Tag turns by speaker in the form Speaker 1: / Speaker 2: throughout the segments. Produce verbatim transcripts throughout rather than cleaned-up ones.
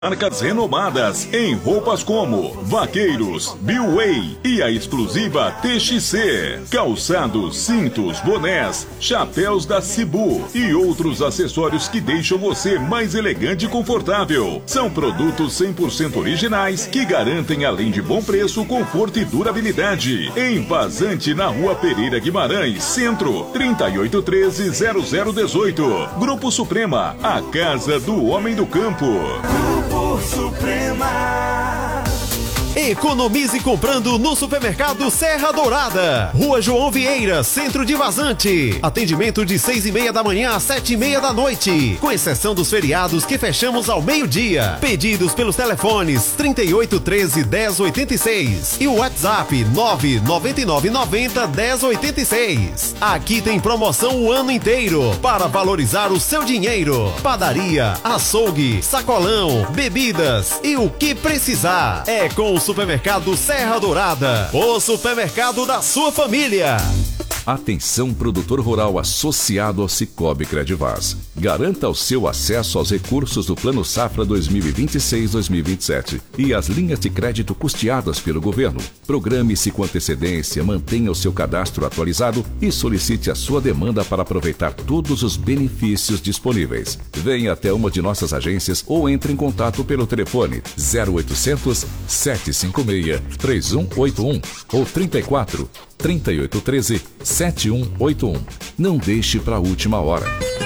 Speaker 1: Marcas renomadas em roupas como Vaqueiros, Billway e a exclusiva T X C. Calçados, cintos, bonés, chapéus da Cibu e outros acessórios que deixam você mais elegante e confortável. São produtos cem por cento originais que garantem, além de bom preço, conforto e durabilidade. Em Vazante, na Rua Pereira Guimarães, Centro, trinta e oito treze, zero zero dezoito. Grupo Suprema, a casa do homem do campo.
Speaker 2: Suprema. Economize comprando no Supermercado Serra Dourada, Rua João Vieira, Centro de Vazante. Atendimento de seis e meia da manhã às sete e meia da noite, com exceção dos feriados que fechamos ao meio-dia. Pedidos pelos telefones trinta e oito treze, dez oitenta e seis e o WhatsApp nove nove nove noventa, dez oitenta e seis. Aqui tem promoção o ano inteiro para valorizar o seu dinheiro. Padaria, açougue, sacolão, bebidas e o que precisar. É com o Supermercado Serra Dourada, o supermercado da sua família.
Speaker 3: Atenção, produtor rural associado ao Cicobi Credivaz. Garanta o seu acesso aos recursos do Plano Safra dois mil e vinte e seis, dois mil e vinte e sete e as linhas de crédito custeadas pelo governo. Programe-se com antecedência, mantenha o seu cadastro atualizado e solicite a sua demanda para aproveitar todos os benefícios disponíveis. Venha até uma de nossas agências ou entre em contato pelo telefone zero oitocentos, sete cinco seis, três um oito um ou trinta e quatro, trinta e oito treze, sete um oito um. Não deixe para a última hora.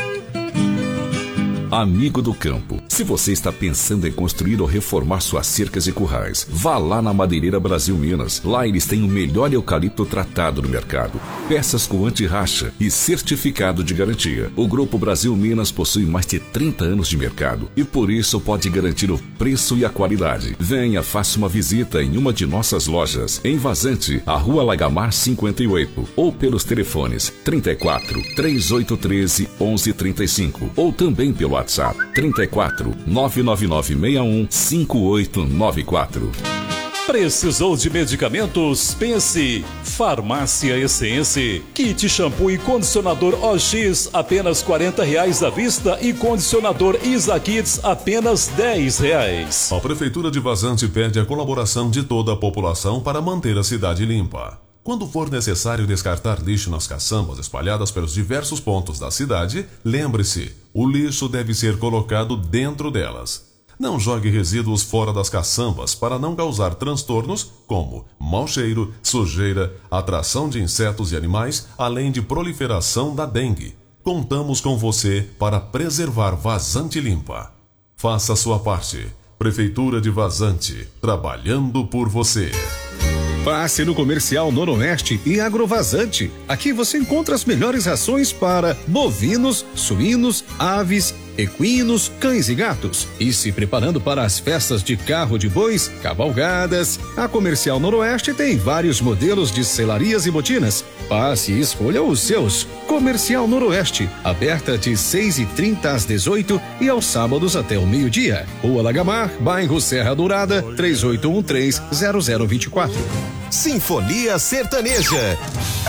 Speaker 3: Amigo do campo, se você está pensando em construir ou reformar suas cercas e currais, vá lá na Madeireira Brasil Minas. Lá eles têm o melhor eucalipto tratado no mercado, peças com anti-racha e certificado de garantia. O Grupo Brasil Minas possui mais de trinta anos de mercado e por isso pode garantir o preço e a qualidade. Venha, faça uma visita em uma de nossas lojas, em Vazante, a Rua Lagamar cinquenta e oito, ou pelos telefones trinta e quatro, trinta e oito treze, onze trinta e cinco, ou também pelo WhatsApp trinta e quatro, nove nove nove seis um, cinco oito nove quatro.
Speaker 4: Precisou de medicamentos? Pense Farmácia Essência. Kit shampoo e condicionador O X apenas quarenta reais à vista e condicionador Isa Kids apenas dez reais.
Speaker 5: A Prefeitura de Vazante pede a colaboração de toda a população para manter a cidade limpa. Quando for necessário descartar lixo nas caçambas espalhadas pelos diversos pontos da cidade, lembre-se, o lixo deve ser colocado dentro delas. Não jogue resíduos fora das caçambas para não causar transtornos como mau cheiro, sujeira, atração de insetos e animais, além de proliferação da dengue. Contamos com você para preservar Vazante limpa. Faça a sua parte. Prefeitura de Vazante, trabalhando por você.
Speaker 6: Passe no Comercial Noroeste e Agrovazante. Aqui você encontra as melhores rações para bovinos, suínos, aves, equinos, cães e gatos. E se preparando para as festas de carro de bois, cavalgadas, a Comercial Noroeste tem vários modelos de selarias e botinas. Passe e escolha os seus. Comercial Noroeste, aberta de seis e trinta às dezoito e aos sábados até o meio-dia. Rua Lagamar, bairro Serra Dourada, três oito um três, zero zero dois quatro.
Speaker 2: Sinfonia Sertaneja.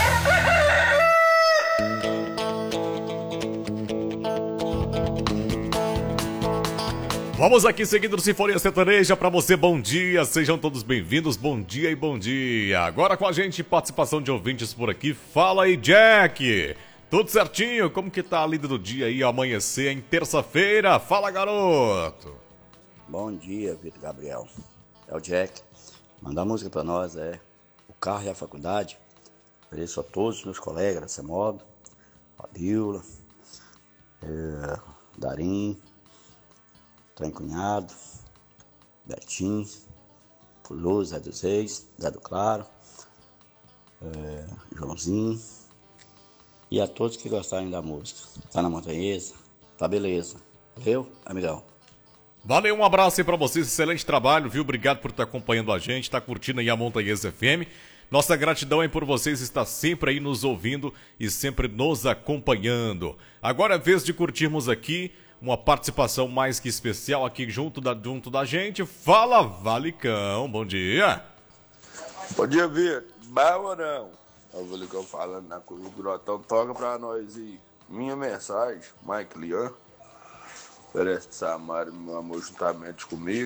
Speaker 4: Vamos aqui seguindo o Sinfonia Sertaneja para você, bom dia, sejam todos bem-vindos, bom dia e bom dia. Agora com a gente, participação de ouvintes por aqui, fala aí Jack, tudo certinho? Como que tá a lida do dia aí, amanhecer em terça-feira? Fala garoto.
Speaker 7: Bom dia, Vitor Gabriel, é o Jack, mandar música para nós, é o carro e a faculdade. Agradeço a todos os meus colegas da CEMOB, Fabiola, é, Darim, Trem Cunhado, Bertinho, Puloso, Zé dos Reis, Zé do Claro, é, Joãozinho e a todos que gostarem da música. Tá na montanhesa? Tá beleza. Valeu, amigão?
Speaker 4: Valeu, um abraço aí pra vocês, excelente trabalho, viu? Obrigado por estar acompanhando a gente, tá curtindo aí a Montanhesa F M. Nossa gratidão é por vocês estar sempre aí nos ouvindo e sempre nos acompanhando. Agora é vez de curtirmos aqui uma participação mais que especial aqui junto da, junto da gente. Fala, Valicão, bom dia.
Speaker 8: Bom dia, Vitor. Bom ou não? É o Valicão falando na curva do Grotão. Toca pra nós aí. Minha mensagem, Mike Leon. Oferece Samara, meu amor, juntamente comigo.